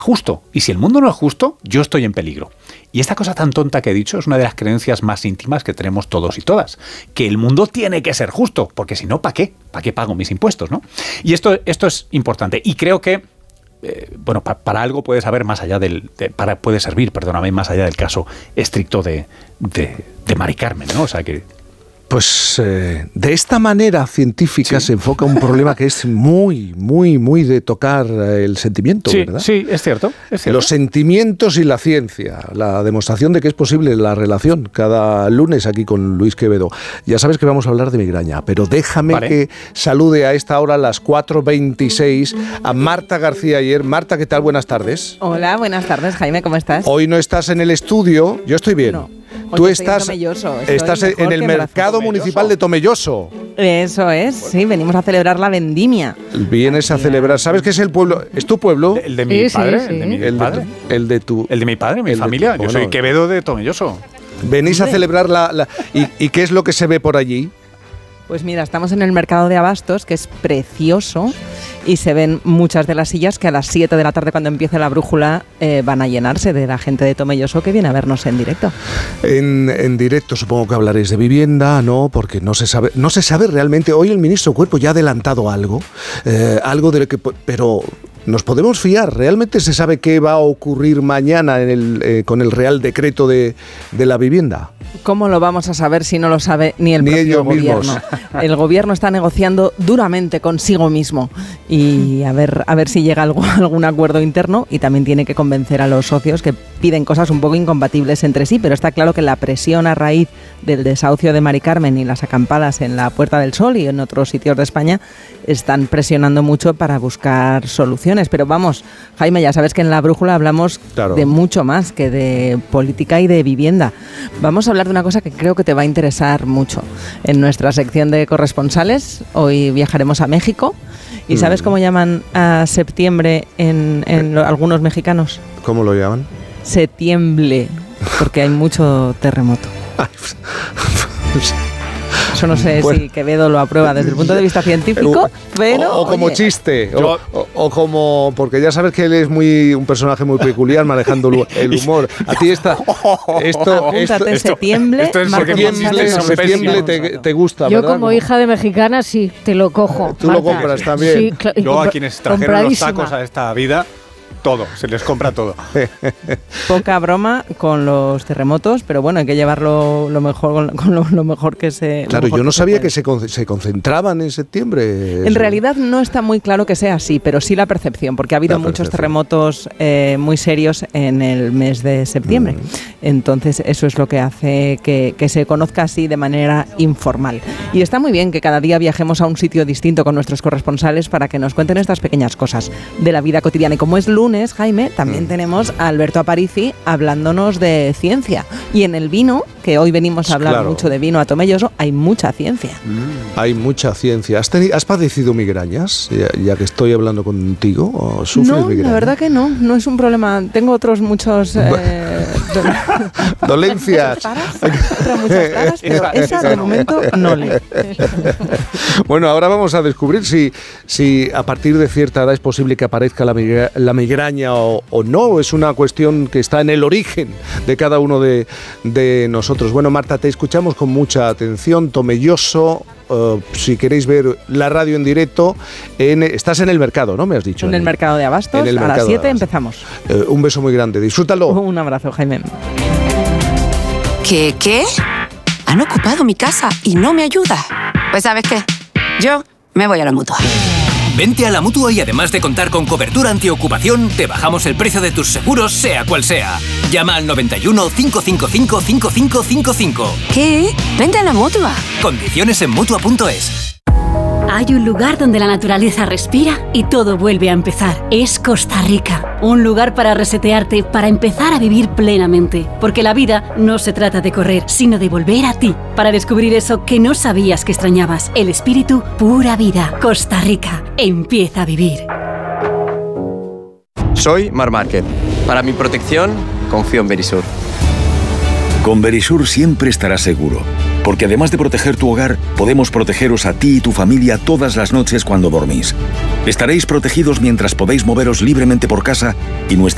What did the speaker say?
justo. Y si el mundo no es justo, yo estoy en peligro. Y esta cosa tan tonta que he dicho es una de las creencias más íntimas que tenemos todos y todas. Que el mundo tiene que ser justo, porque si no, ¿para qué? ¿Para qué pago mis impuestos, no? Y esto es importante. Y creo que para algo puede saber más allá puede servir, más allá del caso estricto de Mari Carmen, ¿no? O sea que... Pues de esta manera científica se enfoca un problema que es muy, muy, muy de tocar el sentimiento, ¿verdad? Sí, es cierto. Los sentimientos y la ciencia, la demostración de que es posible la relación. Cada lunes aquí con Luis Quevedo. Ya sabes que vamos a hablar de migraña, pero déjame que salude a esta hora, a las 4:26, a Marta García Ayer. Marta, ¿qué tal? Buenas tardes. Hola, buenas tardes, Jaime, ¿cómo estás? Hoy no estás en el estudio, yo estoy bien. No. Tú estás en el mercado municipal de Tomelloso. Eso es, sí, venimos a celebrar la vendimia. Vienes a celebrar, ¿sabes qué es el pueblo? ¿Es tu pueblo? ¿El de mi padre? Sí. ¿El de mi padre? El de mi padre, mi familia. Yo soy Quevedo de Tomelloso. Venís a celebrar ¿Y qué es lo que se ve por allí? Pues mira, estamos en el mercado de abastos, que es precioso, y se ven muchas de las sillas que a las 7 de la tarde, cuando empiece la brújula, van a llenarse de la gente de Tomelloso que viene a vernos en directo. En directo supongo que hablaréis de vivienda, ¿no? Porque no se sabe realmente. Hoy el ministro Cuerpo ya ha adelantado algo de lo que... Pero... ¿nos podemos fiar? ¿Realmente se sabe qué va a ocurrir mañana con el Real Decreto de la vivienda? ¿Cómo lo vamos a saber si no lo sabe ni el propio gobierno? Mismos. El gobierno está negociando duramente consigo mismo y a ver si llega algún acuerdo interno, y también tiene que convencer a los socios que piden cosas un poco incompatibles entre sí, pero está claro que la presión a raíz del desahucio de Mari Carmen y las acampadas en la Puerta del Sol y en otros sitios de España están presionando mucho para buscar soluciones. Pero vamos, Jaime, ya sabes que en La Brújula hablamos de mucho más que de política y de vivienda. Vamos a hablar de una cosa que creo que te va a interesar mucho. En nuestra sección de corresponsales, hoy viajaremos a México. ¿Y sabes cómo llaman a septiembre en algunos mexicanos? ¿Cómo lo llaman? Setiemble, porque hay mucho terremoto. Eso no sé si Quevedo lo aprueba desde el punto de vista científico, pero... O como chiste, o como... Porque ya sabes que él es un personaje muy peculiar manejando el humor. A ti apúntate septiembre, septiembre te gusta, yo, ¿verdad? Yo como hija de mexicana, sí, te lo cojo. Tú Marta, lo compras también. Sí, yo a quienes trajeron los tacos a esta vida... todo, se les compra todo. Poca broma con los terremotos, pero bueno, hay que llevarlo lo mejor con lo mejor que se... Claro, yo no sabía que se concentraban en septiembre. En realidad no está muy claro que sea así, pero sí la percepción, porque ha habido muchos terremotos muy serios en el mes de septiembre. Entonces eso es lo que hace que se conozca así de manera informal. Y está muy bien que cada día viajemos a un sitio distinto con nuestros corresponsales para que nos cuenten estas pequeñas cosas de la vida cotidiana. Y como es lunes, Jaime, también tenemos a Alberto Aparici hablándonos de ciencia. Y en el vino, que hoy venimos a hablar mucho de vino a Tomelloso, hay mucha ciencia. Hay mucha ciencia. ¿Has padecido migrañas, ya que estoy hablando contigo? ¿O sufres migrañas? La verdad que no es un problema. Tengo otros muchos... dolencias. Muchas taras, pero esa de momento no le. Bueno, ahora vamos a descubrir si a partir de cierta edad es posible que aparezca la migraña o no. Es una cuestión que está en el origen de cada uno de nosotros. Bueno, Marta, te escuchamos con mucha atención. Tomelloso, si queréis ver la radio en directo, estás en el mercado, ¿no? Me has dicho. En el mercado de abastos, a las 7 empezamos. Un beso muy grande, disfrútalo. Un abrazo, Jaime. ¿Qué? Han ocupado mi casa y no me ayuda. Pues ¿sabes qué? Yo me voy a la Mutua. Vente a la Mutua y además de contar con cobertura antiocupación, te bajamos el precio de tus seguros, sea cual sea. Llama al 91 555 5555. ¿Qué? Vente a la Mutua. Condiciones en Mutua.es. Hay un lugar donde la naturaleza respira y todo vuelve a empezar. Es Costa Rica. Un lugar para resetearte, para empezar a vivir plenamente. Porque la vida no se trata de correr, sino de volver a ti. Para descubrir eso que no sabías que extrañabas. El espíritu pura vida. Costa Rica. Empieza a vivir. Soy Mar Márquez. Para mi protección, confío en Verisur. Con Verisur siempre estarás seguro. Porque además de proteger tu hogar, podemos protegeros a ti y tu familia todas las noches cuando dormís. Estaréis protegidos mientras podéis moveros libremente por casa y nuestra